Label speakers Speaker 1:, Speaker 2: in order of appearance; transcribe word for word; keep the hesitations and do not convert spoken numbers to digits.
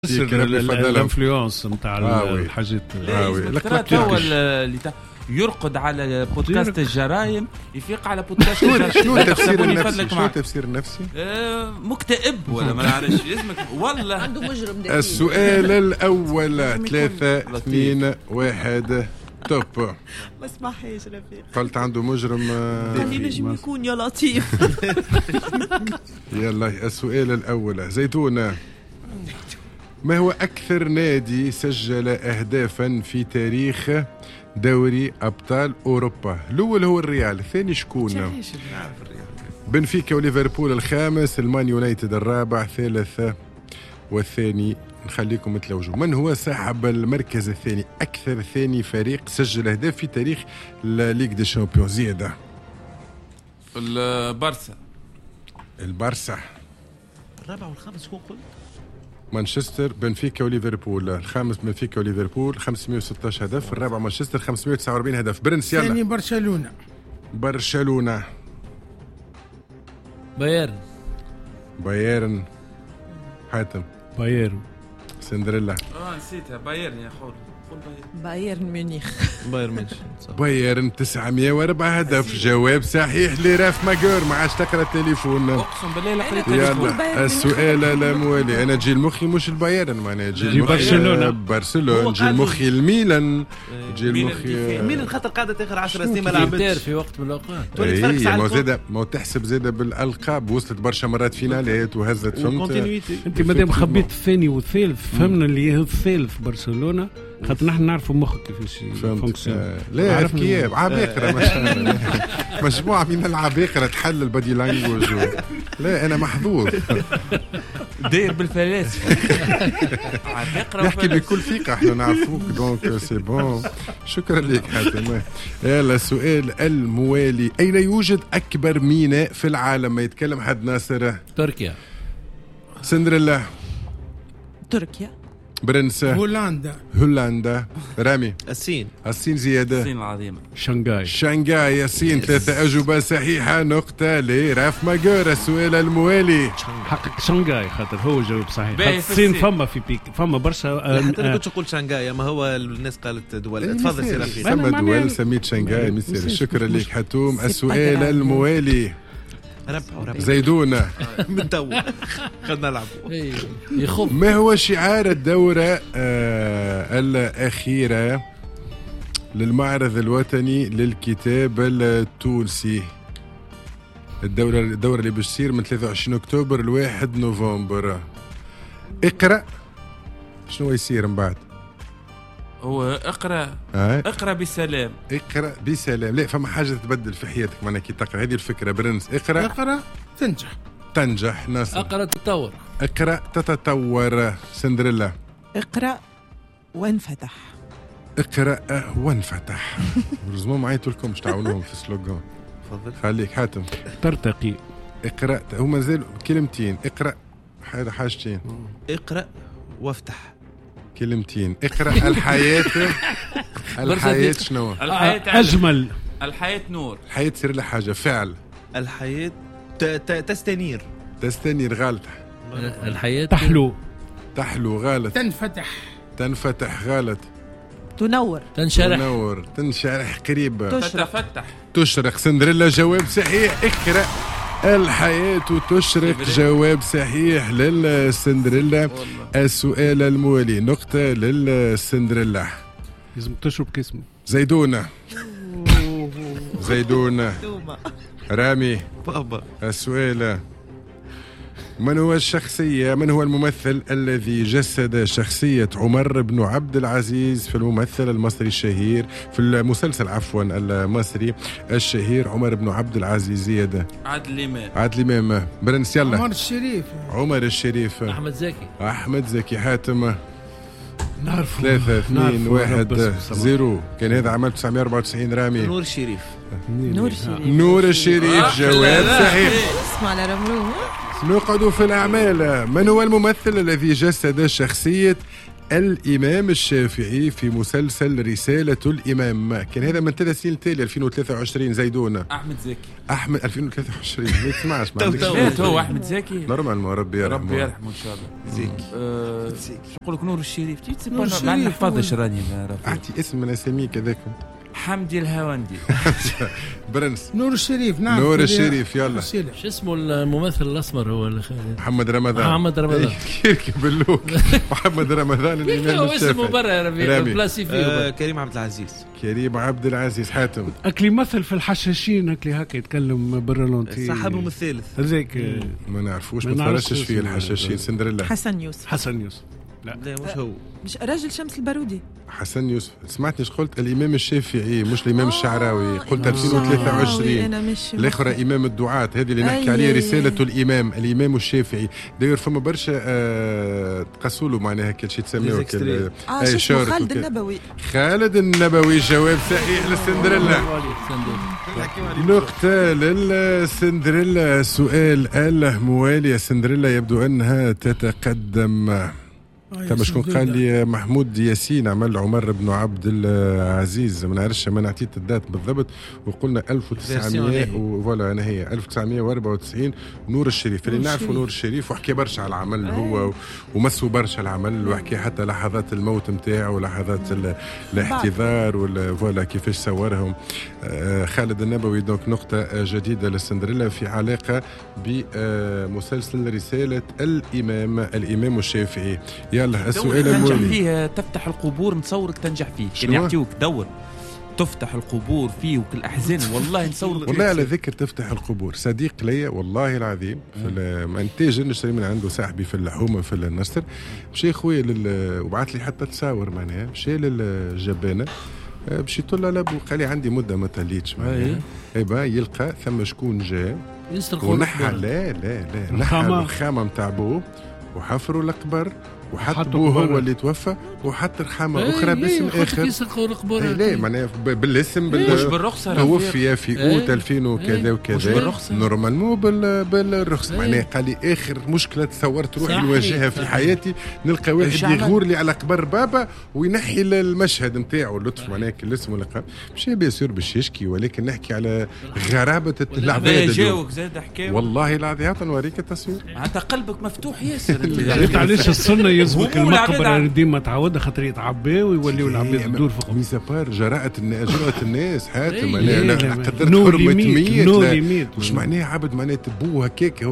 Speaker 1: الانفلونس نتاع الحاجات
Speaker 2: هاوي هو اللي يرقد على بودكاست الجرايم يفيق على بودكاست الجرايم.
Speaker 3: شنو تفسير النفسي؟ شنو تفسير النفسي؟
Speaker 2: آه مكتئب ولا ما نعرفش اسمك والله
Speaker 4: عنده مجرم داخلي.
Speaker 3: السؤال الأول ثلاثة اثنين واحد توب.
Speaker 4: ما اسمحيش رفيق.
Speaker 3: قلت عنده مجرم.
Speaker 4: خلي نجم يكون يا لطيف.
Speaker 3: يلا السؤال الأول زيتونة. ما هو أكثر نادي سجل أهدافا في تاريخ دوري أبطال أوروبا؟ الأول هو الريال، الثاني شكون؟ بنفيكا وليفربول الخامس، المان يونايتد الرابع، ثالث والثاني نخليكم تلوجوا. من هو صاحب المركز الثاني؟ أكثر ثاني فريق سجل أهداف في تاريخ ليغ دي شامبيون. زيادة
Speaker 2: البارسا.
Speaker 3: البارسا
Speaker 5: الرابع والخامس هو قلت
Speaker 3: مانشستر، بنفيكا وليفربول. الخامس بنفيكا وليفربول خمسمائة وستة عشر هدف، الرابع مانشستر خمسمائة وتسعة وأربعين هدف. برنس يلا.
Speaker 6: ثاني برشلونة.
Speaker 3: برشلونة.
Speaker 5: بايرن.
Speaker 3: بايرن. حاتم.
Speaker 1: بايرن.
Speaker 3: سندريلا.
Speaker 2: اه نسيتها بايرن يا حول.
Speaker 4: بايرن ميونخ.
Speaker 5: بايرن ميونخ.
Speaker 3: بايرن تسعمائة وأربعة هدف. جواب صحيح لراف ماجور. ما عادش تقرا التليفون.
Speaker 2: اقسم بالله لقيت
Speaker 3: يلا السؤال الموالي. انا جي المخي مش البايرن، معناها جي
Speaker 1: برشلونة.
Speaker 3: برشلونة. جي المخي الميلان. جي المخي
Speaker 5: ميلان خاطر قاعده تاخر عشر سنين ما لعبتش
Speaker 6: في وقت من الاوقات.
Speaker 3: اي ما زاد ما تحسب زاد بالالقاب. وصلت برشا مرات فينالات وهزت. فهمت
Speaker 1: انت مادام خبيت الثاني والثالث فهمنا اللي هو الثالث برشلونة، خاطر نحن نعرفوا مخك كيفاش فونكسيون.
Speaker 3: آه لا عرف كيف عباقرة مجموعة من العباقرة تحل البادي لانجوج. لا أنا محظوظ
Speaker 2: داير بالفلاسفة.
Speaker 3: نحكي بكل ثقة احنا نعرفوك دونك سي بون. شكرا لك حاتم. يلا السؤال الموالي. أين يوجد أكبر ميناء في العالم؟ ما يتكلم حد ناصر.
Speaker 5: تركيا.
Speaker 3: سندريلا.
Speaker 4: تركيا.
Speaker 3: برنس.
Speaker 6: هولندا.
Speaker 3: هولندا. رامي.
Speaker 5: الصين.
Speaker 3: الصين. زيادة.
Speaker 2: الصين العظيمة.
Speaker 1: شنغاي.
Speaker 3: شنغاي. الصين. ثلاثة أجوبة صحيحة. نقطة لراف ماجور. السؤال الموالي.
Speaker 1: حقق شنغاي خاطر هو جاوب صحيح. الصين فما في بيك فما برشا.
Speaker 5: حتى انا كنت نقول شنغاي ما هو الناس قالت دول. تفضل سي رفيق.
Speaker 3: سما دول سميت شنغاي مصير. شكرا لك حتوم. السؤال الموالي. زيدونة.
Speaker 5: من تو خلنا نلعب.
Speaker 6: يخف.
Speaker 3: ما هو شعار الدورة آه الأخيرة للمعرض الوطني للكتاب التونسي؟ الدورة الدورة اللي بتصير من ثلاثة وعشرين أكتوبر لواحد نوفمبر. اقرأ شنو يصير من بعد؟
Speaker 2: هو اقرأ.
Speaker 3: آه.
Speaker 2: اقرأ بسلام.
Speaker 3: اقرأ بسلام. لا فما حاجة تتبدل في حياتك معناها كي تقرأ. هذه الفكرة برنس. اقرأ.
Speaker 6: اقرأ تنجح.
Speaker 3: تنجح. ناصر.
Speaker 5: اقرأ تتطور.
Speaker 3: اقرأ تتطور. سندريلا.
Speaker 4: اقرأ وانفتح.
Speaker 3: اقرأ وانفتح. رزمهم عيطوا لكم مش تعاونوهم في السلوغان.
Speaker 5: تفضل.
Speaker 3: خليك حاتم.
Speaker 1: ترتقي.
Speaker 3: اقرأ هما زالوا كلمتين. اقرأ هذا حاجتين.
Speaker 5: اقرأ وافتح.
Speaker 3: كلمتين. اقرأ الحياة. الحياة شنو؟
Speaker 2: الحياة
Speaker 1: أجمل.
Speaker 2: الحياة نور.
Speaker 3: الحياة تصير لها حاجة. فعل.
Speaker 5: الحياة تستنير.
Speaker 3: تستنير. غلط.
Speaker 5: الحياة
Speaker 1: تحلو.
Speaker 3: تحلو. غلط.
Speaker 6: تنفتح.
Speaker 3: تنفتح. غلط.
Speaker 4: تنور.
Speaker 5: تنشرح.
Speaker 3: تنور. تنشرح. قريب.
Speaker 2: تتفتح.
Speaker 3: تشرق. سندريلا جواب صحيح. اقرأ الحياة تشرق. جواب صحيح للسندريلا. السؤال الموالي. نقطة للسندريلا.
Speaker 1: لازم تشرب كاسمه.
Speaker 3: زيدونة. زيدونة. رامي.
Speaker 5: بابا.
Speaker 3: السؤال. من هو الشخصية من هو الممثل الذي جسد شخصية عمر بن عبد العزيز في الممثل المصري الشهير في المسلسل عفوا المصري الشهير عمر بن عبد العزيز؟ زيادة.
Speaker 2: عادل إمام.
Speaker 3: عادل إمام. برنس يلا.
Speaker 6: عمر الشريف.
Speaker 3: عمر الشريف.
Speaker 5: أحمد زكي.
Speaker 3: أحمد زكي. حاتم.
Speaker 1: نعرف.
Speaker 3: ثلاثة اثنين واحد زيرو. كان هذا عام تسعمائة وأربعة وتسعين. رامي.
Speaker 5: نور الشريف.
Speaker 4: نور الشريف.
Speaker 3: نور الشريف. جواب صحيح.
Speaker 4: اسمع على رمروه.
Speaker 3: نقعد في الأعمال. من هو الممثل الذي جسد شخصية الإمام الشافعي في مسلسل رسالة الإمام. كان هذا من ثلاث سنين تالي ألفين وثلاثة وعشرين. زيدونة
Speaker 2: احمد زكي.
Speaker 3: أحمد ألفين وثلاثة وعشرين ما تسمعش ما عندكش
Speaker 2: لا هو احمد زكي
Speaker 3: نورمال ما ربي يرحمه.
Speaker 2: ربي يرحمه ان شاء الله.
Speaker 3: زيك
Speaker 2: أه نقول لك نور الشريف
Speaker 6: نور الشريف
Speaker 2: ما نحفظش راني ما رافض.
Speaker 3: أعطي اسم من أساميك هذاك.
Speaker 2: حمدي الهواندي.
Speaker 3: برنس.
Speaker 6: نور الشريف. نعم
Speaker 3: نور الشريف. يلا
Speaker 6: شو
Speaker 7: شو اسمه الممثل الاسمر هو اللي
Speaker 3: محمد رمضان.
Speaker 7: محمد رمضان
Speaker 3: كيركي باللوك. محمد رمضان الإمام
Speaker 7: هو اسمه
Speaker 3: الشافعي.
Speaker 7: برا
Speaker 3: رامي.
Speaker 7: بلاسي فيه
Speaker 5: آه كريم عبد العزيز.
Speaker 3: كريم عبد العزيز. حاتم.
Speaker 1: اكلي مثل في الحشاشين اكلي هكا يتكلم برلونتي
Speaker 5: صاحبهم الثالث
Speaker 1: هذاك
Speaker 3: ما نعرفوش
Speaker 1: ما
Speaker 3: ما
Speaker 1: نعرفش
Speaker 3: تفرجتش فيه
Speaker 1: اسمه.
Speaker 3: الحشاشين. سندريلا.
Speaker 4: حسن يوسف.
Speaker 1: حسن يوسف.
Speaker 5: لا مش هو.
Speaker 4: مش راجل شمس البارودي.
Speaker 3: حسن يوسف. سمعتنيش قلت الإمام الشافعي مش الإمام
Speaker 4: آه
Speaker 3: الشعراوي. قلت
Speaker 4: آه
Speaker 3: ألفين وثلاثة وعشرين.
Speaker 4: أنا مش
Speaker 3: الأخرى إمام الدعاة هذه اللي نحكي
Speaker 4: أي
Speaker 3: عليه
Speaker 4: أي
Speaker 3: رسالة
Speaker 4: أي.
Speaker 3: الإمام الإمام الشافعي. داير فما برشا آه تقصوا معنا هكا شي تسميوه كال-
Speaker 4: اه
Speaker 3: أي
Speaker 4: شو
Speaker 3: شارك
Speaker 4: خالد
Speaker 3: وكذا.
Speaker 4: النبوي.
Speaker 3: خالد النبوي. جواب صحيح للسندريلا. نقطة للسندريلا. سؤال الموالي. سندريلا يبدو أنها تتقدم. كما شكون قال لي محمود ياسين عمل عمر بن عبد العزيز ما نعرفش ما نعطيت الدات بالضبط وقلنا ألف وتسعمائة وفوالا أنا هي ألف وتسعمائة وأربعة وتسعين. نور الشريف اللي نعرفه نور الشريف وحكي برشا على العمل هو ومسوا برشا العمل وحكي حتى لحظات الموت نتاعو ولحظات الاحتضار ولا كيفاش صورهم. آه خالد النبوي. دونك نقطة جديدة للسندريلا في علاقة بمسلسل رسالة الإمام الإمام الشافعي. يلا السؤال
Speaker 2: تنجح
Speaker 3: المولي.
Speaker 2: فيه تفتح القبور نصورك تنجح فيه. كان يعطيوك دور تفتح القبور فيه وكل الأحزان والله نصورك.
Speaker 3: والله على ذكر تفتح القبور صديق ليا والله العظيم في الانتاج نشتري من عنده صاحبي في اللحومه في النصر. مشي خويا لل... وبعث لي حتى تصاور معناها. مشي للجبانه مشيت له لابو قال لي عندي مده ما تليتش معناها. اي با يلقى ثم شكون جاء ونحى لا لا لا نحى الخامه نتاع بوه وحفروا القبر وحط بوه هو اللي توفى وحط رحامه اخرى باسم اخر. لا معناها بالاسم
Speaker 2: مش بالرخصه.
Speaker 3: توفي في اوت ألفين وكذا وكذا نورمالمون بالرخصه. معناها قال لي اخر مشكله تصورت روحي نواجهها في حياتي نلقى واحد يغور لي على قبر بابا وينحي المشهد نتاعو لطف معناها الاسم ولا مش بيسير باش يشكي ولكن نحكي على غرابه العباد.
Speaker 2: جاوك زاد حكايه
Speaker 3: والله العظيم نوريك التصوير.
Speaker 2: انت قلبك مفتوح ياسر.
Speaker 1: علاش السنه يزبك المقبره ديما تعودها خاطر يتعبى ويوليو العباد تدور فوق
Speaker 3: ميزابار جراءة جرأة الناس. حاتم انا قدرت حرمة ميت. مش معناها عبد معناها تبوه هكاك